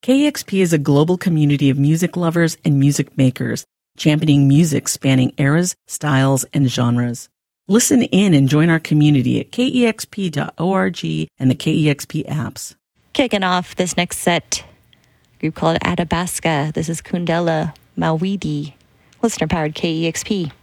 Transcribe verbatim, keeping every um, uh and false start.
K E X P is a global community of music lovers and music makers, championing music spanning eras, styles, and genres. Listen in and join our community at K E X P dot org and the K E X P apps. Kicking off this next set, a group called Athabasca. This is Kundela Mawidi, listener-powered K E X P.